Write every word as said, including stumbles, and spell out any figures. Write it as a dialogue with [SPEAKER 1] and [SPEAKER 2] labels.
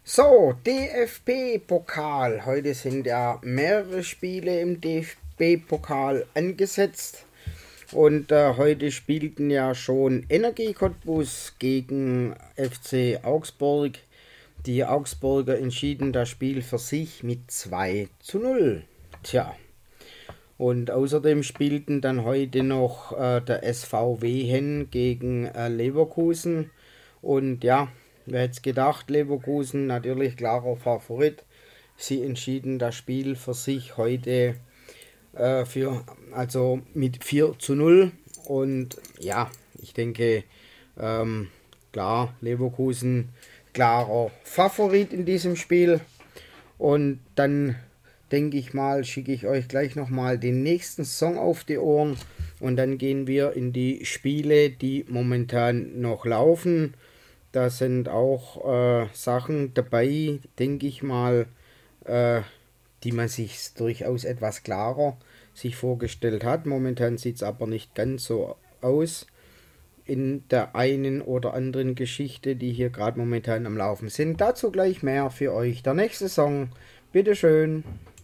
[SPEAKER 1] So, D F B-Pokal. Heute sind ja mehrere Spiele im D F B-Pokal angesetzt. Und äh, heute spielten ja schon Energie Cottbus gegen F C Augsburg. Die Augsburger entschieden das Spiel für sich mit zwei zu null. Tja. Und außerdem spielten dann heute noch äh, der S V Wehen gegen äh, Leverkusen. Und ja, wer hätte es gedacht, Leverkusen natürlich klarer Favorit. Sie entschieden das Spiel für sich heute äh, für, also mit vier zu null. Und ja, ich denke, ähm, klar, Leverkusen klarer Favorit in diesem Spiel. Und dann denke ich mal, schicke ich euch gleich nochmal den nächsten Song auf die Ohren. Und dann gehen wir in die Spiele, die momentan noch laufen. Da sind auch äh, Sachen dabei, denke ich mal, äh, die man sich durchaus etwas klarer sich vorgestellt hat. Momentan sieht es aber nicht ganz so aus in der einen oder anderen Geschichte, die hier gerade momentan am Laufen sind. Dazu gleich mehr für euch. Der nächste Song, bitteschön.